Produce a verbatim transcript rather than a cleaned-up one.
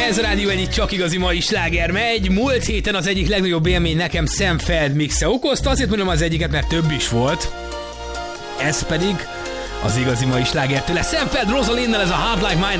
Ez a Rádió egy csak igazi mai sláger megy. Múlt héten az egyik legnagyobb élmény nekem Sam Feld mixe okozta, azért mondom az egyiket, mert több is volt. Ez pedig az igazi mai sláger tőle. Sam Feld Rosalinnel, ez a Heart Like Mine